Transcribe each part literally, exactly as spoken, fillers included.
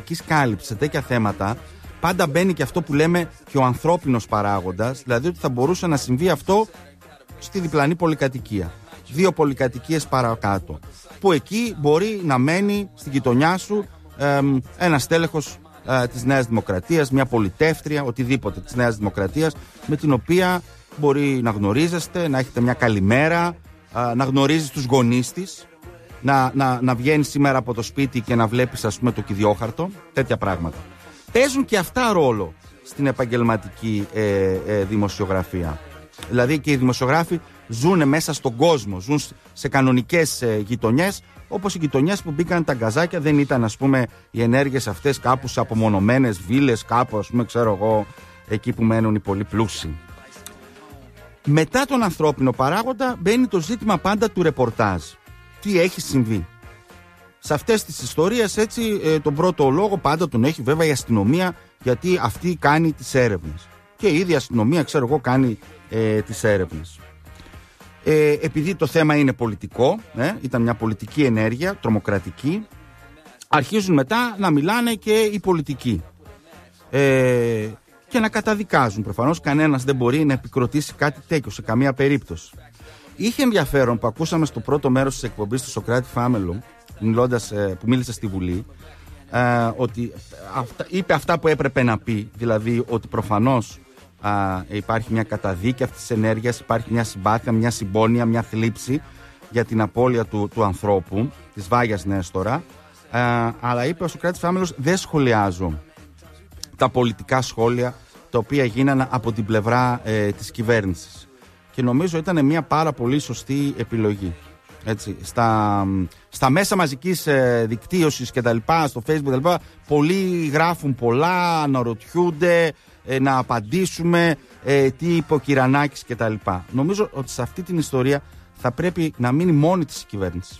επαρκής κάλυψη σε τέτοια θέματα, πάντα μπαίνει και αυτό που λέμε και ο ανθρώπινος παράγοντας, δηλαδή ότι θα μπορούσε να συμβεί αυτό στη διπλανή πολυκατοικία. Δύο πολυκατοικίες παρακάτω. Που εκεί μπορεί να μένει στην γειτονιά σου ε, ένα στέλεχος ε, της Νέας Δημοκρατίας, μια πολιτεύτρια, οτιδήποτε της Νέας Δημοκρατίας, με την οποία μπορεί να γνωρίζεστε, να έχετε μια καλημέρα, ε, να γνωρίζεις τους γονείς της, να, να, να βγαίνεις σήμερα από το σπίτι και να βλέπεις, ας πούμε, το κυδιόχαρτο, τέτοια πράγματα. Παίζουν και αυτά ρόλο στην επαγγελματική ε, ε, δημοσιογραφία. Δηλαδή και οι δημοσιογράφοι ζουν μέσα στον κόσμο, ζουν σε κανονικές ε, γειτονιές, όπως οι γειτονιές που μπήκαν τα γκαζάκια, δεν ήταν, ας πούμε, οι ενέργειες αυτές κάπου σε απομονωμένες βίλες, κάπου, ας πούμε, ξέρω εγώ, εκεί που μένουν οι πολύ πλούσιοι. Μετά τον ανθρώπινο παράγοντα μπαίνει το ζήτημα πάντα του ρεπορτάζ. Τι έχει συμβεί. Σε αυτές τις ιστορίες, έτσι, ε, τον πρώτο λόγο πάντα τον έχει βέβαια η αστυνομία, γιατί αυτή κάνει τις έρευνες. Και η ίδια αστυνομία, ξέρω εγώ, κάνει ε, τις έρευνες. Ε, επειδή το θέμα είναι πολιτικό, ε, ήταν μια πολιτική ενέργεια, τρομοκρατική, αρχίζουν μετά να μιλάνε και οι πολιτικοί. Ε, και να καταδικάζουν. Προφανώς κανένας δεν μπορεί να επικροτήσει κάτι τέτοιο σε καμία περίπτωση. Είχε ενδιαφέρον που ακούσαμε στο πρώτο μέρος της εκπομπής του Σωκράτη Φάμελο, μιλώντας, ε, που μίλησε στη Βουλή, ε, ότι αυτα, είπε αυτά που έπρεπε να πει, δηλαδή ότι προφανώς α, υπάρχει μια καταδίκη αυτής της ενέργειας, υπάρχει μια συμπάθεια, μια συμπόνια, μια θλίψη για την απώλεια του, του ανθρώπου, της Βάγιας Νέστορα, ε, αλλά είπε ο Σωκράτης Φάμελος, δεν σχολιάζω τα πολιτικά σχόλια τα οποία γίνανε από την πλευρά ε, της κυβέρνησης. Και νομίζω ήταν μια πάρα πολύ σωστή επιλογή. Έτσι, στα, στα μέσα μαζικής ε, δικτύωσης και τα λοιπά, στο Facebook και τα λοιπά, πολλοί γράφουν πολλά, αναρωτιούνται, ε, να απαντήσουμε, ε, τι είπε ο Κυρανάκης και τα λοιπά. Νομίζω ότι σε αυτή την ιστορία θα πρέπει να μείνει μόνη της η κυβέρνηση.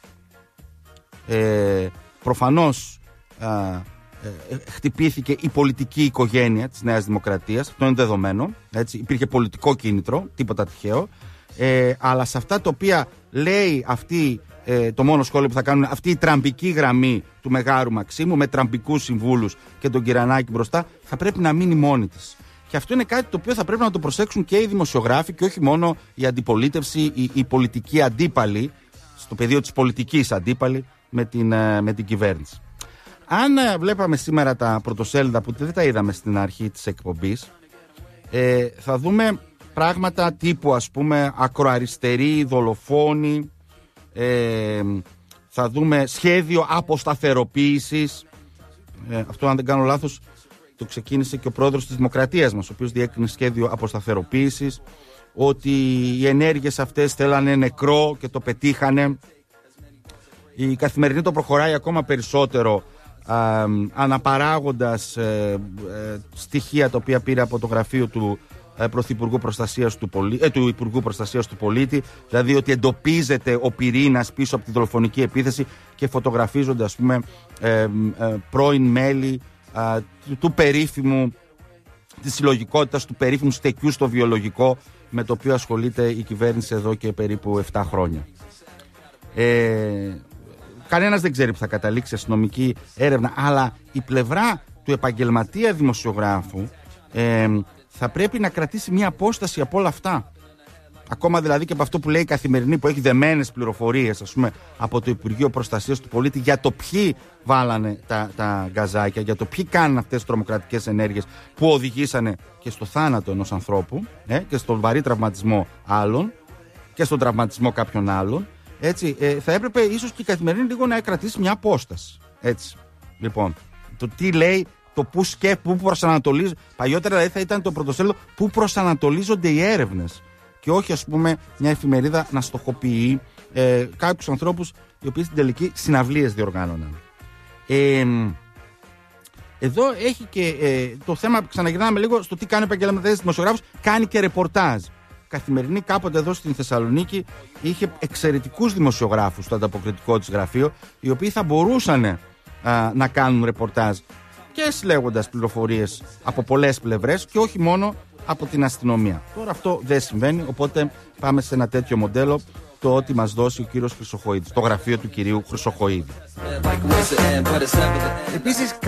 Ε, προφανώς ε, ε, χτυπήθηκε η πολιτική οικογένεια της Νέας Δημοκρατίας, αυτό είναι δεδομένο, έτσι, υπήρχε πολιτικό κίνητρο, τίποτα τυχαίο. Ε, αλλά σε αυτά τα οποία λέει αυτή, ε, το μόνο σχόλιο που θα κάνουν, αυτή η τραμπική γραμμή του Μεγάρου Μαξίμου με τραμπικούς συμβούλους και τον Κυρανάκη μπροστά, θα πρέπει να μείνει μόνη της. Και αυτό είναι κάτι το οποίο θα πρέπει να το προσέξουν και οι δημοσιογράφοι και όχι μόνο η αντιπολίτευση, η, η πολιτική αντίπαλη, στο πεδίο της πολιτικής αντίπαλη με την, ε, με την κυβέρνηση. Αν ε, βλέπαμε σήμερα τα πρωτοσέλιδα που δεν τα είδαμε στην αρχή της εκπομπής, ε, θα δούμε πράγματα τύπου, ας πούμε, ακροαριστεροί, δολοφόνοι, ε, θα δούμε σχέδιο αποσταθεροποίησης. Ε, αυτό, αν δεν κάνω λάθος, το ξεκίνησε και ο πρόεδρος της Δημοκρατίας μας, ο οποίος διέκρινε σχέδιο αποσταθεροποίησης, ότι οι ενέργειες αυτές θέλανε νεκρό και το πετύχανε. Η Καθημερινή το προχωράει ακόμα περισσότερο, α, αναπαράγοντας ε, ε, στοιχεία τα οποία πήρε από το γραφείο του Πρωθυπουργού Προστασίας του, πολί... ε, του Υπουργού Προστασίας του Πολίτη, δηλαδή ότι εντοπίζεται ο πυρήνας πίσω από τη δολοφονική επίθεση και φωτογραφίζονται, ας πούμε, ε, ε, πρώην μέλη ε, του, του περίφημου, της συλλογικότητας του περίφημου στεκιού στο βιολογικό, με το οποίο ασχολείται η κυβέρνηση εδώ και περίπου επτά χρόνια. Ε, κανένας δεν ξέρει που θα καταλήξει η αστυνομική έρευνα, αλλά η πλευρά του επαγγελματία δημοσιογράφου ε, θα πρέπει να κρατήσει μια απόσταση από όλα αυτά. Ακόμα δηλαδή και από αυτό που λέει η Καθημερινή, που έχει δεμένες πληροφορίες, ας πούμε, από το Υπουργείο Προστασίας του Πολίτη για το ποιοι βάλανε τα, τα γκαζάκια, για το ποιοι κάνουν αυτές τις τρομοκρατικές ενέργειες που οδηγήσανε και στο θάνατο ενός ανθρώπου, ε, και στον βαρύ τραυματισμό άλλων και στον τραυματισμό κάποιων άλλων. Έτσι, ε, θα έπρεπε ίσως και η Καθημερινή λίγο να κρατήσει μια απόσταση. Έτσι. Λοιπόν, το τι λέει, το πού σκέφτεται, πού προσανατολίζονται. Παλιότερα δηλαδή θα ήταν το πρωτοσέλιδο πού προσανατολίζονται οι έρευνες. Και όχι, ας πούμε, μια εφημερίδα να στοχοποιεί ε, κάποιους ανθρώπους οι οποίοι στην τελική συναυλίες διοργάνωναν. Ε, εδώ έχει και ε, το θέμα, ξαναγυρνάμε λίγο στο τι κάνει ο επαγγελματίας δημοσιογράφος, κάνει και ρεπορτάζ. Καθημερινή κάποτε εδώ στην Θεσσαλονίκη είχε εξαιρετικούς δημοσιογράφους στο ανταποκριτικό της γραφείο, οι οποίοι θα μπορούσαν α, να κάνουν ρεπορτάζ και συλλέγοντας πληροφορίες από πολλές πλευρές και όχι μόνο από την αστυνομία. Τώρα αυτό δεν συμβαίνει, οπότε πάμε σε ένα τέτοιο μοντέλο, το ότι μας δώσει ο κύριος Χρυσοχοΐδης, το γραφείο του κυρίου Χρυσοχοΐδη. Επίσης,